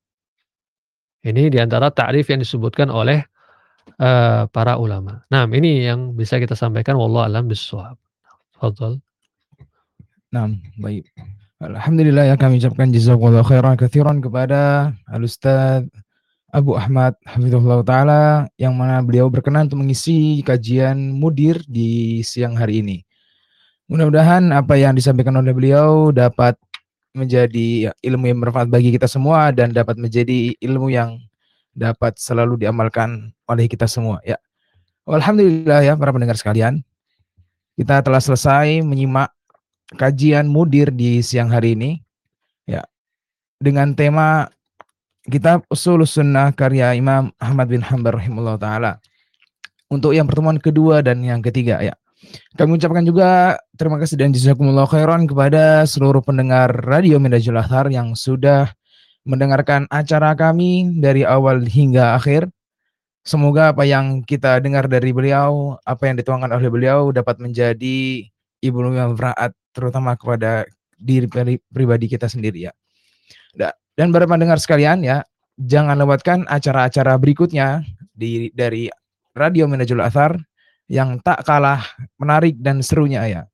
ini diantara ta'rif yang disebutkan oleh para ulama. Nah, ini yang bisa kita sampaikan. Wallahu a'lam bishshawab. Tafadhol. Nah, baik. Alhamdulillah ya, kami ucapkan jazakallahu khairan katsiran kepada Al-Ustaz Abu Ahmad hafizahullah taala, yang mana beliau berkenan untuk mengisi kajian mudir di siang hari ini. Mudah-mudahan apa yang disampaikan oleh beliau dapat menjadi ilmu yang bermanfaat bagi kita semua dan dapat menjadi ilmu yang dapat selalu diamalkan oleh kita semua ya. Alhamdulillah ya para pendengar sekalian, kita telah selesai menyimak kajian mudir di siang hari ini ya, dengan tema Kitab Ushulus Sunnah karya Imam Ahmad bin Hanbal rahimahullah taala. Untuk yang pertemuan kedua dan yang ketiga ya. Kami ucapkan juga terima kasih dan jazakumullah khairan kepada seluruh pendengar Radio Minhajul Athar yang sudah mendengarkan acara kami dari awal hingga akhir. Semoga apa yang kita dengar dari beliau, apa yang dituangkan oleh beliau dapat menjadi ilmu yang bermanfaat terutama kepada diri pribadi kita sendiri ya. Dan para pendengar sekalian ya, jangan lewatkan acara-acara berikutnya dari Radio Minhajul Athar yang tak kalah menarik dan serunya ya.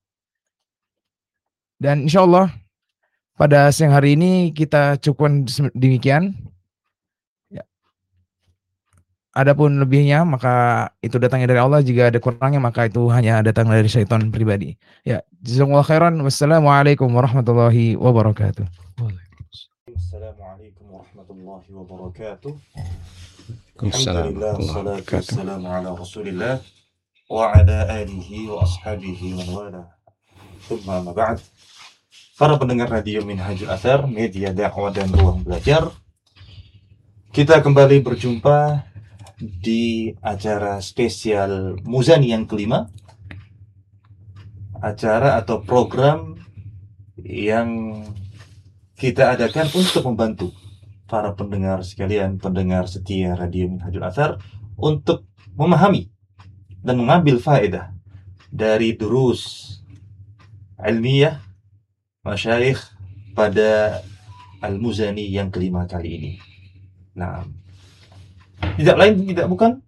Dan insya Allah pada siang hari ini kita cukupkan demikian. Ya. Adapun lebihnya maka itu datangnya dari Allah, jika ada kurangnya maka itu hanya datang dari syaitan pribadi. Ya, jazakumullah khairan. Wassalamualaikum warahmatullahi wabarakatuh. Assalamualaikum warahmatullahi wabarakatuh. Alhamdulillah, salatu wassalamu ala Rasulillah wa ala alihi wa ashabihi wa wala. Tsumma ma ba'd. Para pendengar Radio Minhajul Athar, media dakwah dan ruang belajar, kita kembali berjumpa di acara spesial Muzani yang kelima, acara atau program yang kita adakan untuk membantu para pendengar sekalian, pendengar setia Radio Minhajul Athar, untuk memahami dan mengambil faedah dari durus ilmiah masyayikh pada Al-Muzani yang kelima kali ini. Nah, tidak lain tidak bukan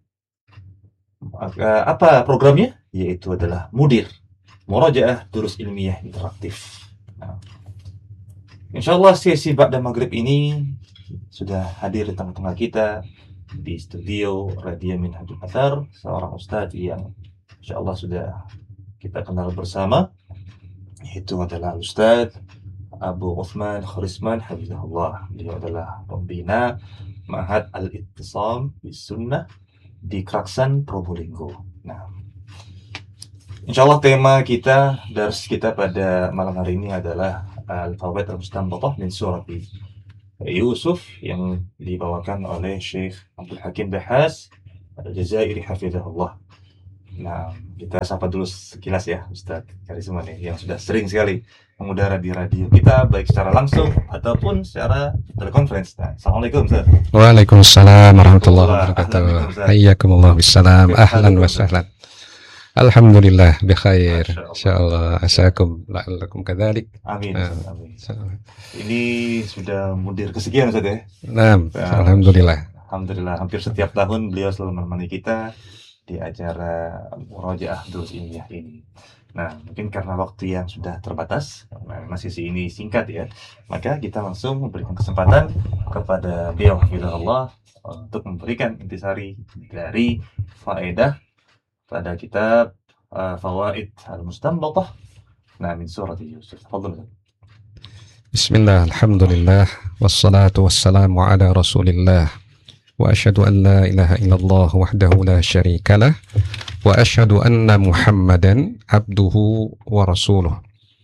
apa programnya? Yaitu adalah Mudir, Murajaah Durus Ilmiah Interaktif. Nah, insyaallah sesi ba'da maghrib ini sudah hadir di tengah-tengah kita di studio Radio Minhajul Athar seorang ustadz yang insyaallah sudah kita kenal bersama, yaitu adalah Ustadz Abu Uthman Kharisman hafizahullah. Beliau adalah pembina Ma'had Al-Ittisam bis Sunnah di Kraksan, Probolinggo. Nah, insyaallah tema kita, dars kita pada malam hari ini adalah Al-Fawaid Al-Mustanbatah min Surat Yusuf yang dibawakan oleh Syekh Abdul Hakim Dahas Al-Jazairi hafizahullah. Nah, kita sapa dulu sekilas ya Ustaz Karisma nih yang sudah sering sekali mengudara di radio kita baik secara langsung ataupun secara telekonferensi. Nah, Assalamualaikum Ustaz. Waalaikumsalam warahmatullahi wabarakatuh. Ahlan bikum, Ustaz. Hayyakumullah bissalam. Ahlan wa sahlan. Alhamdulillah bi khair. Masya Allah. Insyaallah asakum la'allakum kadzalik. Amin. Ah. Ustaz, amin. Ini sudah mudir kesekian Ustaz ya. Naam, Ya, alhamdulillah. Alhamdulillah hampir setiap tahun beliau selalu menemani kita di acara Murojaah Durus Ilmiah ini. Nah, mungkin karena waktu yang sudah terbatas, masih ini singkat ya, maka kita langsung memberikan kesempatan kepada beliau hafizahullah untuk memberikan intisari dari faedah pada kitab Fawaid Al-Mustanbatah min Surat Yusuf. Tafadhal. Bismillah, alhamdulillah, wassalatu wassalamu ala rasulillah, wa asyhadu an la ilaha illallah wahdahu la syarikalah, wa asyhadu anna muhammadan abduhu wa rasuluh.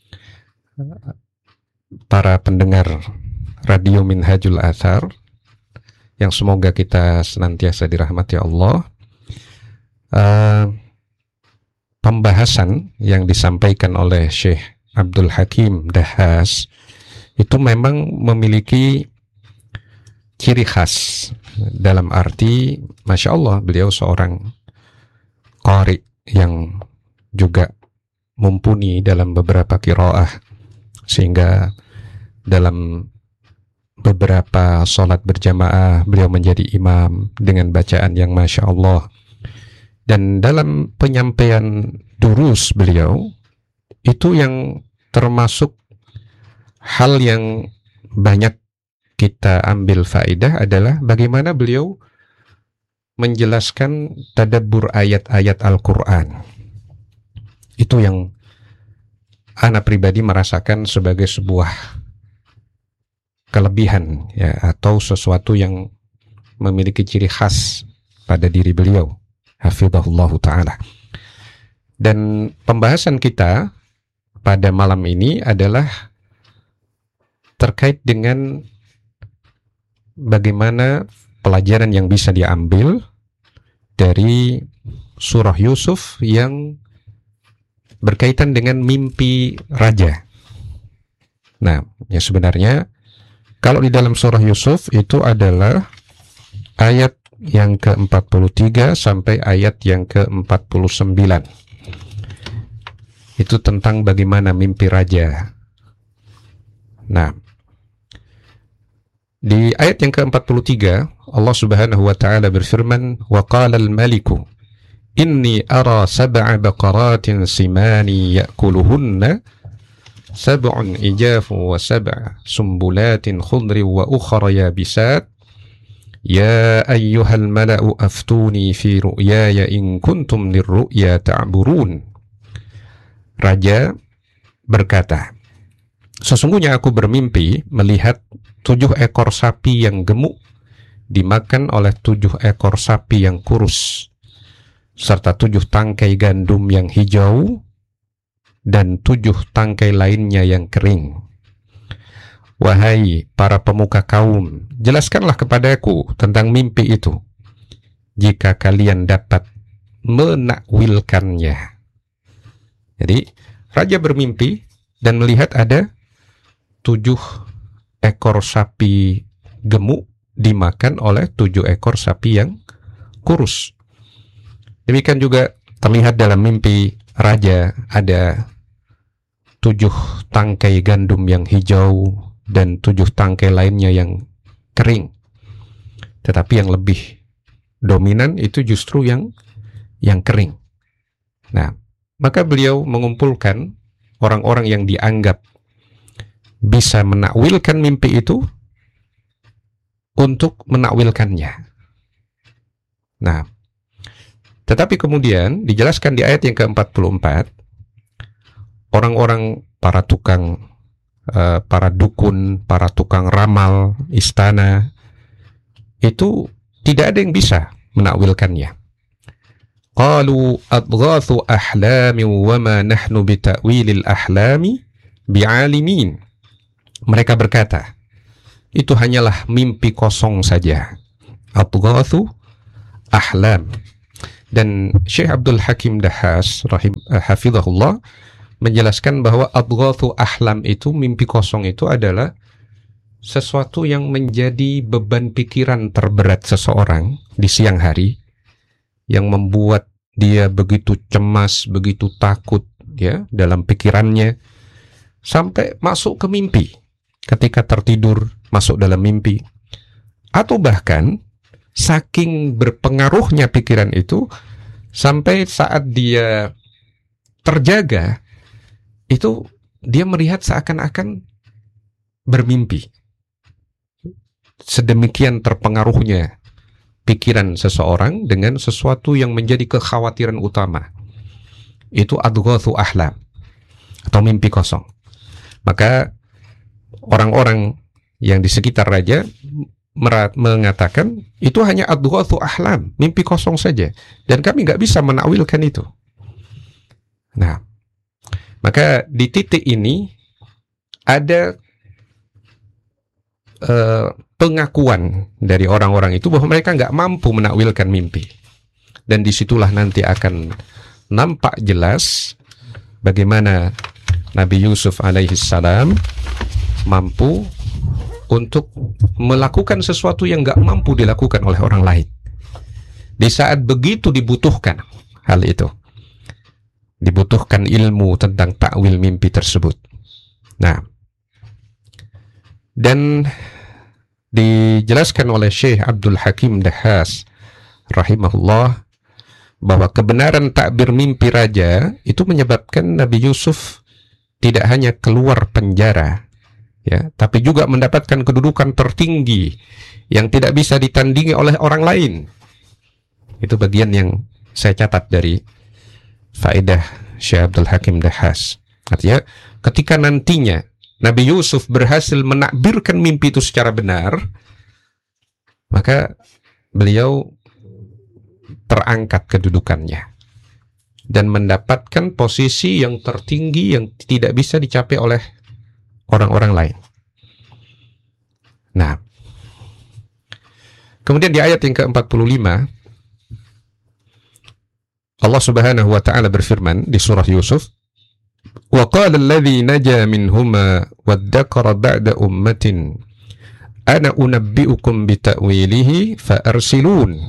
Para pendengar Radio Minhajul Athar yang semoga kita senantiasa dirahmati Allah, pembahasan yang disampaikan oleh Syekh Abdul Hakim Dahas itu memang memiliki ciri khas, dalam arti Masya Allah beliau seorang qari yang juga mumpuni dalam beberapa qiraah, sehingga dalam beberapa sholat berjamaah beliau menjadi imam dengan bacaan yang Masya Allah. Dan dalam penyampaian durus beliau itu yang termasuk hal yang banyak kita ambil faedah adalah bagaimana beliau menjelaskan tadabbur ayat-ayat Al-Quran. Itu yang ana pribadi merasakan sebagai sebuah kelebihan ya, atau sesuatu yang memiliki ciri khas pada diri beliau hafizahullahu ta'ala. Dan pembahasan kita pada malam ini adalah terkait dengan bagaimana pelajaran yang bisa diambil dari surah Yusuf yang berkaitan dengan mimpi raja. Nah, ya sebenarnya kalau di dalam surah Yusuf itu adalah ayat yang ke-43 sampai ayat yang ke-49. Itu tentang bagaimana mimpi raja. Nah, di ayat yang ke-43 Allah Subhanahu wa taala berfirman, "Wa qala al-maliku inni ara sab'a baqaratin simani ya'kuluhunna sab'un ijafu wa sab'a sumbulatin khudri wa ukhra yabisat ya ayyuhal mala'u aftuni fi ru'yaya in kuntum lirru'ya ta'burun." Raja berkata, "Sesungguhnya aku bermimpi melihat 7 ekor sapi yang gemuk dimakan oleh 7 ekor sapi yang kurus, serta 7 tangkai gandum yang hijau dan 7 tangkai lainnya yang kering. Wahai para pemuka kaum, jelaskanlah kepadaku tentang mimpi itu, jika kalian dapat menakwilkannya." Jadi, raja bermimpi dan melihat ada 7 ekor sapi gemuk dimakan oleh 7 ekor sapi yang kurus. Demikian juga terlihat dalam mimpi raja ada 7 tangkai gandum yang hijau dan 7 tangkai lainnya yang kering. Tetapi yang lebih dominan itu justru yang kering. Nah, maka beliau mengumpulkan orang-orang yang dianggap bisa menakwilkan mimpi itu untuk menakwilkannya. Nah, tetapi kemudian dijelaskan di ayat yang ke-44, orang-orang para tukang, para dukun, para tukang ramal istana itu tidak ada yang bisa menakwilkannya. Qalu adghathu ahlami wa ma nahnu bita'wilil ahlami bi'alimin. Mereka berkata, itu hanyalah mimpi kosong saja. Adghathu ahlam. Dan Syekh Abdul Hakim Dahhas hafizahullah menjelaskan bahwa adghathu ahlam itu, mimpi kosong itu adalah sesuatu yang menjadi beban pikiran terberat seseorang di siang hari, yang membuat dia begitu cemas, begitu takut ya dalam pikirannya, sampai masuk ke mimpi. Ketika tertidur masuk dalam mimpi, atau bahkan saking berpengaruhnya pikiran itu sampai saat dia terjaga itu dia melihat seakan-akan bermimpi. Sedemikian terpengaruhnya pikiran seseorang dengan sesuatu yang menjadi kekhawatiran utama. Itu adghathu ahlam atau mimpi kosong. Maka orang-orang yang di sekitar raja mengatakan itu hanya adghathu ahlam, mimpi kosong saja, dan kami nggak bisa menakwilkan itu. Nah, maka di titik ini ada pengakuan dari orang-orang itu bahwa mereka nggak mampu menakwilkan mimpi, dan disitulah nanti akan nampak jelas bagaimana Nabi Yusuf alaihissalam mampu untuk melakukan sesuatu yang nggak mampu dilakukan oleh orang lain di saat begitu dibutuhkan hal itu, dibutuhkan ilmu tentang takwil mimpi tersebut. Nah, dan dijelaskan oleh Syekh Abdul Hakim Dahhas rahimahullah bahwa kebenaran takbir mimpi raja itu menyebabkan Nabi Yusuf tidak hanya keluar penjara ya, tapi juga mendapatkan kedudukan tertinggi yang tidak bisa ditandingi oleh orang lain. Itu bagian yang saya catat dari faedah Syekh Abdul Hakim Dahhas. Artinya ketika nantinya Nabi Yusuf berhasil menakbirkan mimpi itu secara benar, maka beliau terangkat kedudukannya dan mendapatkan posisi yang tertinggi yang tidak bisa dicapai oleh orang-orang lain. Nah, kemudian di ayat yang ke-45 Allah Subhanahu wa taala berfirman di surah Yusuf, "Wa qala alladhi naja minhuma waddakara ba'da ummatin ana unabbi'ukum bita'wilihi fa arsilun."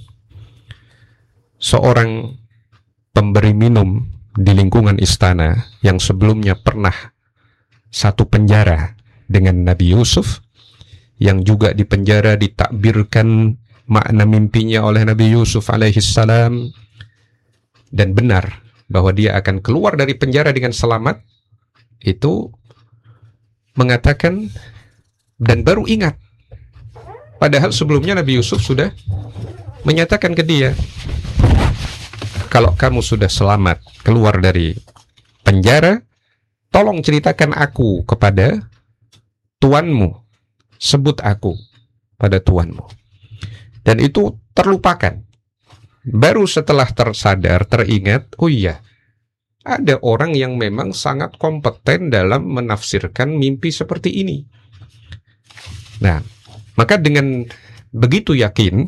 Seorang pemberi minum di lingkungan istana yang sebelumnya pernah satu penjara dengan Nabi Yusuf, yang juga di penjara ditakbirkan makna mimpinya oleh Nabi Yusuf alaihissalam, dan benar bahwa dia akan keluar dari penjara dengan selamat, itu mengatakan dan baru ingat, padahal sebelumnya Nabi Yusuf sudah menyatakan ke dia, kalau kamu sudah selamat keluar dari penjara, tolong ceritakan aku kepada tuanmu, sebut aku pada tuanmu. Dan itu terlupakan. Baru setelah tersadar, teringat, oh iya, ada orang yang memang sangat kompeten dalam menafsirkan mimpi seperti ini. Nah, maka dengan begitu yakin,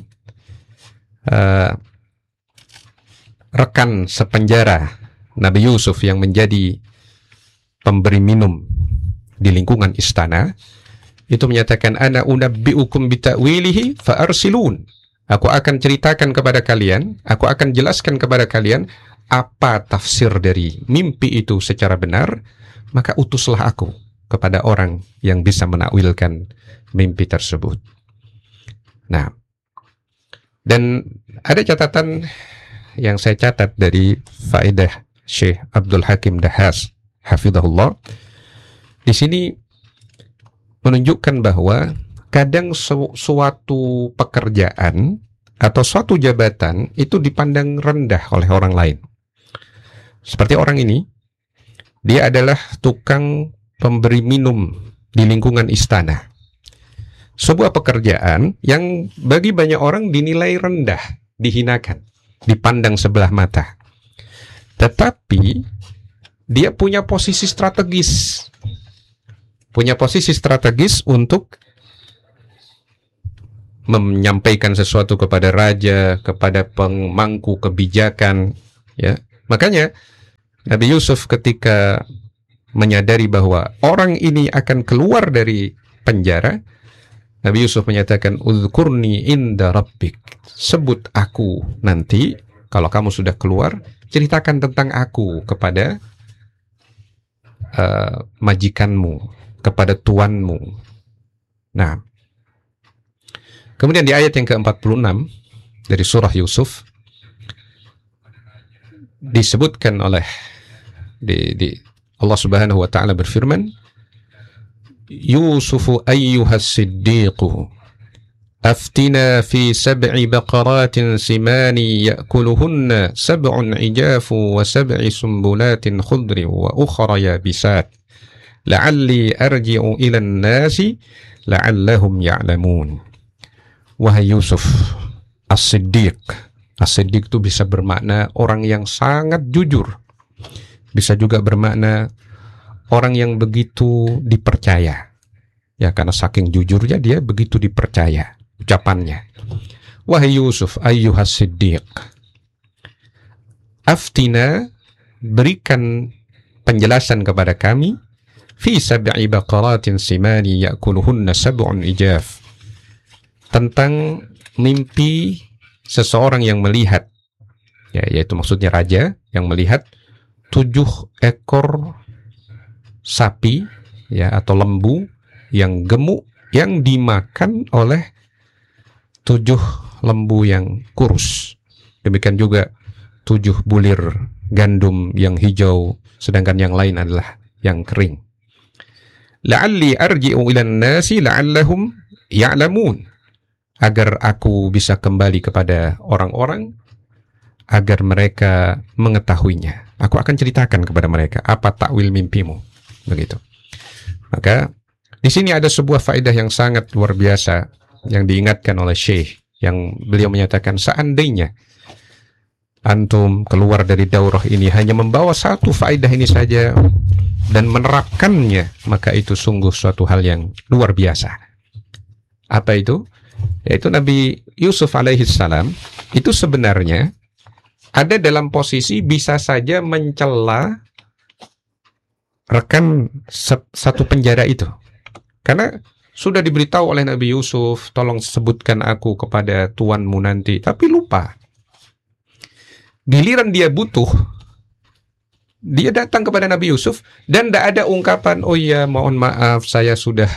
rekan sepenjara Nabi Yusuf yang menjadi pemberi minum di lingkungan istana itu menyatakan, ana unabbi'ukum bita'wilihi fa arsilun. Aku akan ceritakan kepada kalian, aku akan jelaskan kepada kalian apa tafsir dari mimpi itu secara benar, maka utuslah aku kepada orang yang bisa menakwilkan mimpi tersebut. Nah, dan ada catatan yang saya catat dari faedah Syekh Abdul Hakim Dahhas hafizahullah. Di sini menunjukkan bahwa kadang suatu pekerjaan atau suatu jabatan itu dipandang rendah oleh orang lain. Seperti orang ini, dia adalah tukang pemberi minum di lingkungan istana. Sebuah pekerjaan yang bagi banyak orang dinilai rendah, dihinakan, dipandang sebelah mata. Tetapi dia punya posisi strategis. punya posisi strategis untuk menyampaikan sesuatu kepada raja, kepada pemangku kebijakan, ya. Makanya Nabi Yusuf ketika menyadari bahwa orang ini akan keluar dari penjara, Nabi Yusuf menyatakan, "Udhkurni inda rabbik." Sebut aku nanti kalau kamu sudah keluar, ceritakan tentang aku kepada majikanmu, kepada tuanmu. Nah, kemudian di ayat yang ke-46 dari surah Yusuf disebutkan oleh di Allah Subhanahu wa taala berfirman, "Yusufu ayyuhas siddiqu aftina fi sab'i baqaratin simani ya'kuluhunna sab'un ijafu wa sab'i sumbulatin khudri wa ukhra yabisat la'alli arji'u ila an-nasi la'allahum ya'lamun." Wahai Yusuf, as-siddiq. As-siddiq itu bisa bermakna orang yang sangat jujur. Bisa juga bermakna orang yang begitu dipercaya. Ya, karena saking jujurnya dia begitu dipercaya ucapannya. Wahai Yusuf, ayyuhas siddiq. Aftina, berikan penjelasan kepada kami fi sab'i baqaratin simani ya'kuluhunna sab'un ijaf. Tentang mimpi seseorang yang melihat, ya, yaitu maksudnya raja yang melihat 7 ekor sapi, ya, atau lembu yang gemuk yang dimakan oleh 7 lembu yang kurus. Demikian juga 7 bulir gandum yang hijau, sedangkan yang lain adalah yang kering. La'alli arji'u ilan nasi la'allahum ya'lamun. Agar aku bisa kembali kepada orang-orang, agar mereka mengetahuinya. Aku akan ceritakan kepada mereka apa takwil mimpimu. Begitu. Maka di sini ada sebuah faedah yang sangat luar biasa yang diingatkan oleh Syekh, yang beliau menyatakan seandainya antum keluar dari daurah ini hanya membawa satu faedah ini saja dan menerapkannya, maka itu sungguh suatu hal yang luar biasa. Apa itu? Yaitu Nabi Yusuf alaihissalam itu sebenarnya ada dalam posisi bisa saja mencela rekan satu penjara itu. Karena sudah diberitahu oleh Nabi Yusuf, tolong sebutkan aku kepada tuanmu nanti. Tapi lupa. Giliran dia butuh, dia datang kepada Nabi Yusuf dan tidak ada ungkapan, oh ya mohon maaf saya sudah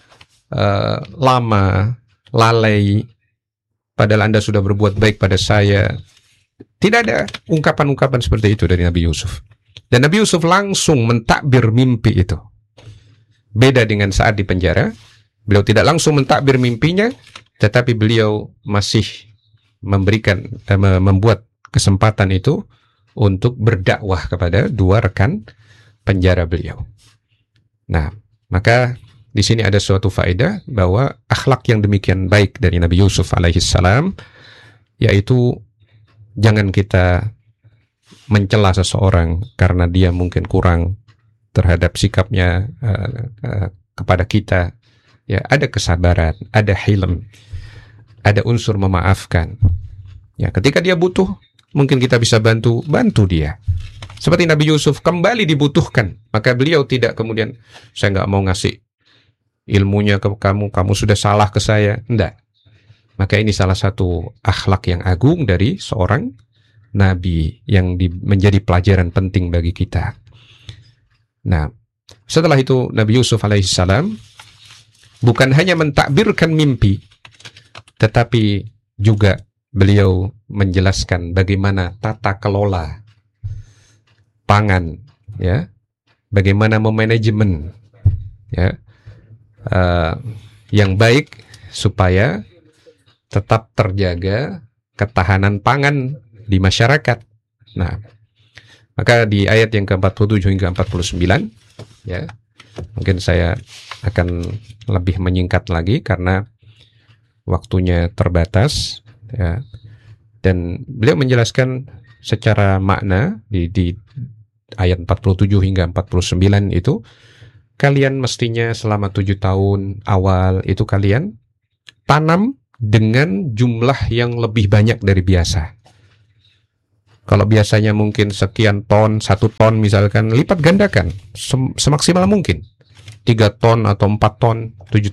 lama lalai, padahal Anda sudah berbuat baik pada saya. Tidak ada ungkapan-ungkapan seperti itu dari Nabi Yusuf. Dan Nabi Yusuf langsung mentakbir mimpi itu. Beda dengan saat di penjara, beliau tidak langsung mentakbir mimpinya, tetapi beliau masih membuat kesempatan itu untuk berdakwah kepada 2 rekan penjara beliau. Nah, maka di sini ada suatu faedah bahwa akhlak yang demikian baik dari Nabi Yusuf alaihissalam, yaitu jangan kita mencela seseorang karena dia mungkin kurang terhadap sikapnya kepada kita. Ya, ada kesabaran, ada hilm, ada unsur memaafkan. Ya, ketika dia butuh, mungkin kita bisa bantu dia. Seperti Nabi Yusuf kembali dibutuhkan, maka beliau tidak kemudian, saya nggak mau ngasih ilmunya ke kamu sudah salah ke saya. Enggak. Maka ini salah satu akhlak yang agung dari seorang Nabi yang menjadi pelajaran penting bagi kita. Nah, setelah itu Nabi Yusuf alaihissalam bukan hanya mentakbirkan mimpi, tetapi juga beliau menjelaskan bagaimana tata kelola pangan, ya, bagaimana memanajemen, ya, yang baik supaya tetap terjaga ketahanan pangan di masyarakat. Nah, maka di ayat yang ke-47 hingga 49, ya, mungkin saya akan lebih menyingkat lagi karena waktunya terbatas, ya. Dan beliau menjelaskan secara makna di ayat 47 hingga 49 itu kalian mestinya selama 7 tahun awal itu kalian tanam dengan jumlah yang lebih banyak dari biasa. Kalau biasanya mungkin sekian ton, 1 ton misalkan, lipat gandakan semaksimal mungkin. 3 ton atau 4 ton, 7